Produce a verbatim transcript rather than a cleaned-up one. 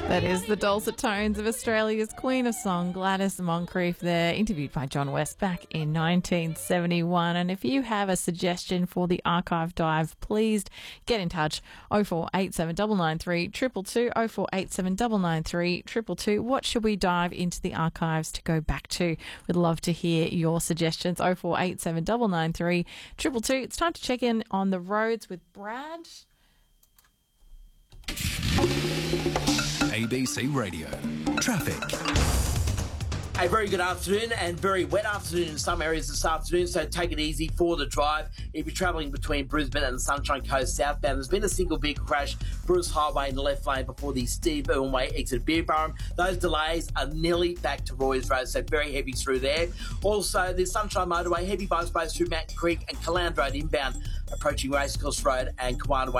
That is the dulcet tones of Australia's Queen of Song, Gladys Moncrief there, interviewed by John West back in nineteen seventy-one. And if you have a suggestion for the archive dive, please get in touch. oh four eight seven nine nine three two two two, oh four eight seven nine nine three two two two. What should we dive into the archives to go back to? We'd love to hear your suggestions. oh four eight seven nine nine three two two two. It's time to check in on the roads with Brad. A B C Radio. Traffic. A very good afternoon and very wet afternoon in some areas this afternoon, so take it easy for the drive. If you're travelling between Brisbane and the Sunshine Coast southbound, there's been a single vehicle crash, Bruce Highway in the left lane before the Steve Irwin Way exit Beerburrum. Those delays are nearly back to Roy's Road, so very heavy through there. Also, the Sunshine Motorway, heavy both ways through Mountain Creek and Calandra Road inbound, approaching Racecourse Road and Kiwana Way